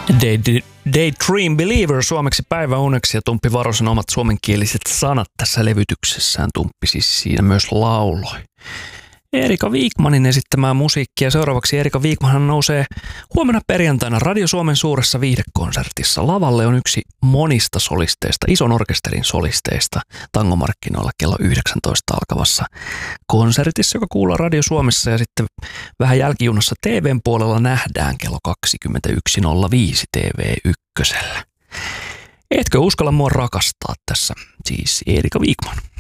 Daydream Believer suomeksi päiväuneksi ja Tumppi Varosen omat suomenkieliset sanat tässä levytyksessään. Tumppi siis siinä myös lauloi Erika Wikmanin esittämää musiikkia. Seuraavaksi Erika Wikman nousee huomenna perjantaina Radio Suomen suuressa viihdekonsertissa. Lavalle on yksi monista solisteista, ison orkesterin solisteista tangomarkkinoilla kello 19 alkavassa konsertissa, joka kuullaan Radio Suomessa ja sitten vähän jälkijunassa TVn puolella nähdään kello 21.05 TV1. Etkö uskalla mua rakastaa tässä? Siis Erika Wikman.